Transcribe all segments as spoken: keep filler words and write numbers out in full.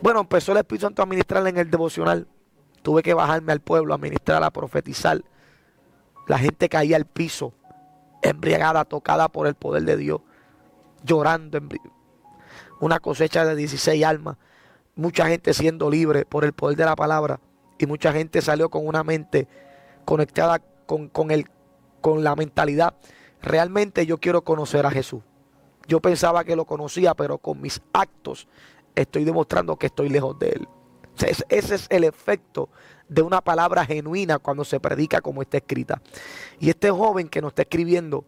Bueno, empezó el Espíritu Santo a ministrar en el devocional. Tuve que bajarme al pueblo a ministrar, a profetizar. La gente caía al piso, embriagada, tocada por el poder de Dios, llorando. Una cosecha de dieciséis almas. Mucha gente siendo libre por el poder de la palabra. Y mucha gente salió con una mente conectada con, con, el, con la mentalidad. Realmente yo quiero conocer a Jesús. Yo pensaba que lo conocía, pero con mis actos estoy demostrando que estoy lejos de Él. Ese es el efecto de una palabra genuina cuando se predica como está escrita. Y este joven que nos está escribiendo,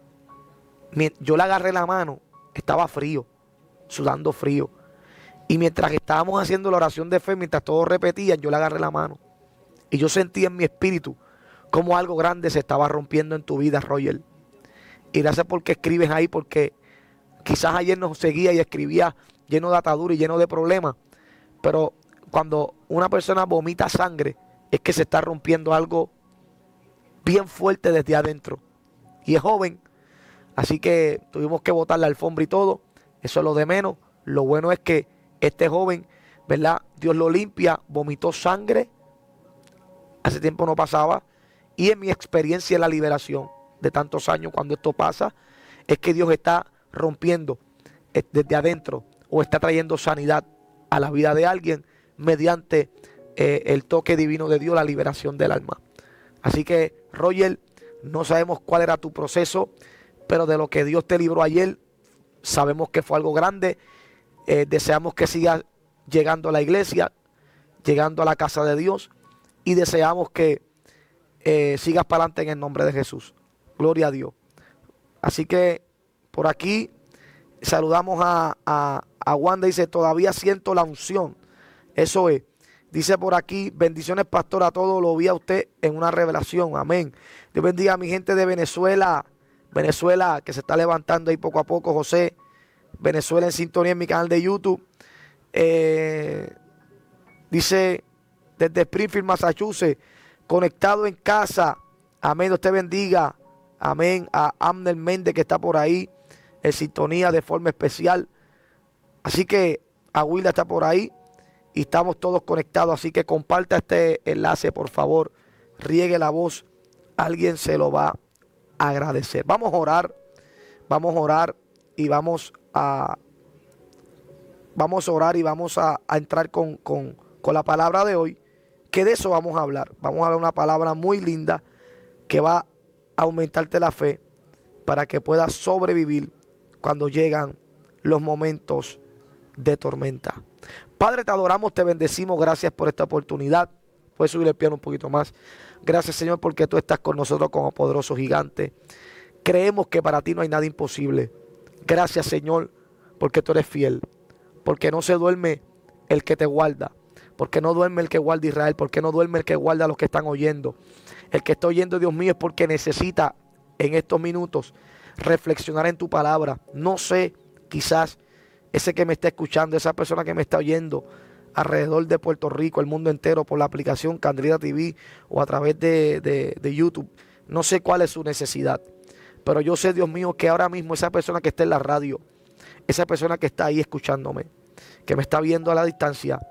yo le agarré la mano, estaba frío, sudando frío. Y mientras estábamos haciendo la oración de fe, mientras todos repetían, yo le agarré la mano. Y yo sentí en mi espíritu como algo grande se estaba rompiendo en tu vida, Roger. Y gracias porque escribes ahí, porque quizás ayer nos seguía y escribía lleno de atadura y lleno de problemas. Pero cuando una persona vomita sangre, es que se está rompiendo algo bien fuerte desde adentro. Y es joven, así que tuvimos que botar la alfombra y todo. Eso es lo de menos. Lo bueno es que este joven, ¿verdad? Dios lo limpia, vomitó sangre. Hace tiempo no pasaba. Y en mi experiencia en la liberación de tantos años, cuando esto pasa, es que Dios está rompiendo desde adentro o está trayendo sanidad a la vida de alguien mediante eh, el toque divino de Dios, la liberación del alma. Así que, Roger, no sabemos cuál era tu proceso, pero de lo que Dios te libró ayer, sabemos que fue algo grande. Eh, deseamos que sigas llegando a la iglesia, llegando a la casa de Dios, y deseamos que eh, sigas para adelante en el nombre de Jesús. Gloria a Dios. Así que por aquí saludamos a, a, a Wanda. Dice, todavía siento la unción. Eso es. Dice por aquí, bendiciones pastor a todos, lo vi a usted en una revelación. Amén. Dios bendiga a mi gente de Venezuela. Venezuela que se está levantando ahí poco a poco. José, Venezuela en sintonía en mi canal de YouTube. Eh, dice, desde Springfield, Massachusetts, conectado en casa. Amén, Dios te bendiga. Amén. A Amner Méndez que está por ahí en sintonía de forma especial. Así que a Wilda está por ahí y estamos todos conectados. Así que comparta este enlace, por favor. Riegue la voz. Alguien se lo va a agradecer. Vamos a orar. Vamos a orar y vamos a vamos a orar y vamos a, a entrar con, con, con la palabra de hoy. Que de eso vamos a hablar. Vamos a hablar una palabra muy linda que va a aumentarte la fe para que puedas sobrevivir cuando llegan los momentos de tormenta. Padre, te adoramos, te bendecimos. Gracias por esta oportunidad. Puedes subir el piano un poquito más. Gracias, Señor, porque tú estás con nosotros como poderoso gigante. Creemos que para ti no hay nada imposible. Gracias, Señor, porque tú eres fiel. Porque no se duerme el que te guarda. Porque no duerme el que guarda Israel. Porque no duerme el que guarda a los que están oyendo. El que está oyendo, Dios mío, es porque necesita en estos minutos reflexionar en tu palabra. No sé, quizás ese que me está escuchando, esa persona que me está oyendo alrededor de Puerto Rico, el mundo entero, por la aplicación Candrila T V o a través de, de, de YouTube. No sé cuál es su necesidad. Pero yo sé, Dios mío, que ahora mismo esa persona que está en la radio, esa persona que está ahí escuchándome, que me está viendo a la distancia,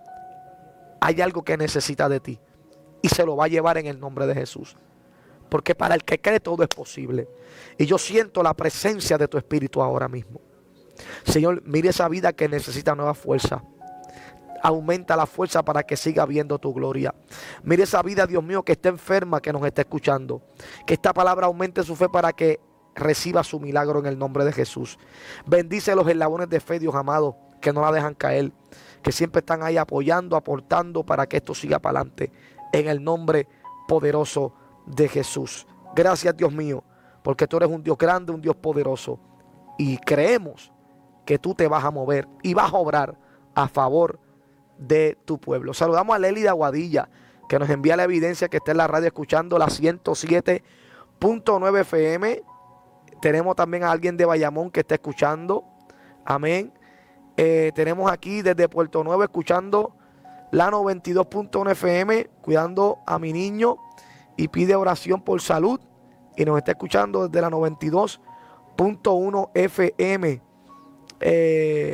hay algo que necesita de ti. Y se lo va a llevar en el nombre de Jesús. Porque para el que cree todo es posible. Y yo siento la presencia de tu Espíritu ahora mismo. Señor, mire esa vida que necesita nueva fuerza. Aumenta la fuerza para que siga viendo tu gloria. Mire esa vida, Dios mío, que está enferma, que nos está escuchando. Que esta palabra aumente su fe para que reciba su milagro en el nombre de Jesús. Bendice los eslabones de fe, Dios amado, que no la dejan caer. Que siempre están ahí apoyando, aportando para que esto siga para adelante. En el nombre poderoso de Jesús. Gracias, Dios mío, porque tú eres un Dios grande, un Dios poderoso. Y creemos que tú te vas a mover y vas a obrar a favor de tu pueblo. Saludamos a Lely de Aguadilla, que nos envía la evidencia que está en la radio escuchando la ciento siete punto nueve F M. Tenemos también a alguien de Bayamón que está escuchando. Amén. Eh, tenemos aquí desde Puerto Nuevo escuchando la noventa y dos punto uno F M, cuidando a mi niño y pide oración por salud. Y nos está escuchando desde la noventa y dos punto uno F M. Eh,